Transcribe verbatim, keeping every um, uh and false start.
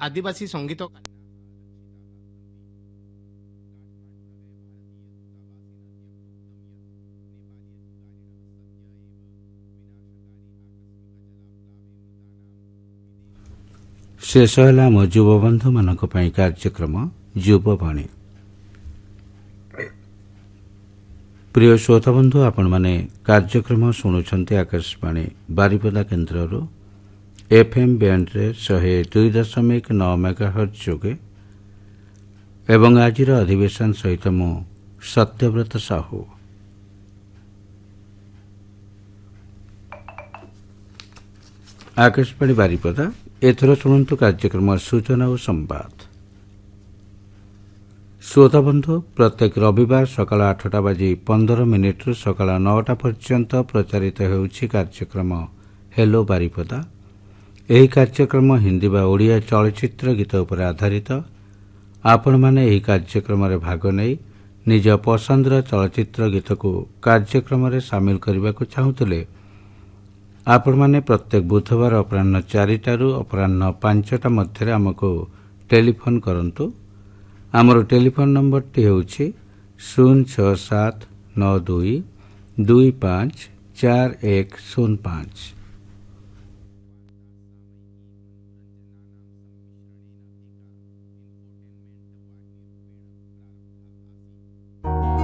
आदिवासी संगीत शेष है आम युवबंधु मान कार्यक्रम युववाणी। प्रिय श्रोताबंधु आपण माने कार्यक्रम शुणुंट आकाशवाणी बारिपदा केन्द्र एफएम बैंड रे शहे दुई दशमिक नौ मेगाहर्ट्ज जोगे एवं आज अधिवेशन सहित मु सत्यव्रत साहू। आकाशवाणी बारिपदा एथर शुणु कार्यक्रम सूचना और संवाद। श्रोताबंधु प्रत्येक रविवार सकाल आठटा बाजी पंदर मिनिट रु सकाल नौटा पर्यंत प्रचारित होउछि कार्यक्रम हेलो बारिपदा। एही कार्यक्रम हिंदी बा ओडिया चलचित्र गीत उपर आधारित। आपण माने एही कार्यक्रम रे भाग नै निज पसंदर चलचित्र गीत को कार्यक्रम रे शामिल करबा को चाहुतले आपण माने प्रत्येक बुधवार अपराह्न चारिटारू अपराह्न पांचटा मध्य आमको टेलीफोन करंतु। आमर टेलीफोन नंबर टी होउछि शून्य छह सात नौ दुई दुई पांच चार एक शून्य पांच।